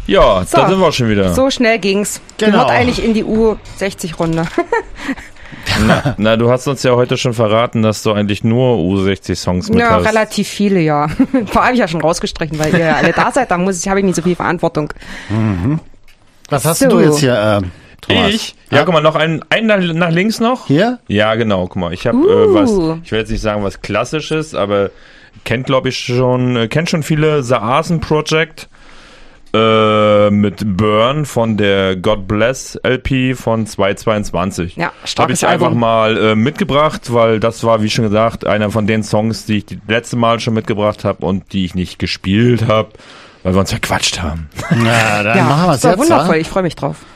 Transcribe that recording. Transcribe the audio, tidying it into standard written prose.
Ja, da sind wir schon wieder. So schnell ging's. Genau. Gehört eigentlich in die U60-Runde. Na, du hast uns ja heute schon verraten, dass du eigentlich nur U60-Songs mit Ja, hast. relativ viele, ja. Vor allem ja schon rausgestrichen, weil ihr ja alle da seid, da habe ich nicht so viel Verantwortung. Was hast So. du jetzt hier, Thomas? Ich? Ja, guck mal, noch einen nach links noch. Hier? Ja, genau, guck mal, ich habe ich will jetzt nicht sagen was Klassisches, aber kennt schon viele The Arson Project mit Burn von der God Bless LP von 2022. Ja, Habe starkes ich einfach Album. mal mitgebracht, weil das war, wie schon gesagt, einer von den Songs, die ich das letzte Mal schon mitgebracht habe und die ich nicht gespielt habe, weil wir uns verquatscht haben. Na, dann Ja, machen wir es das war jetzt, wundervoll, wa? ich freue mich drauf.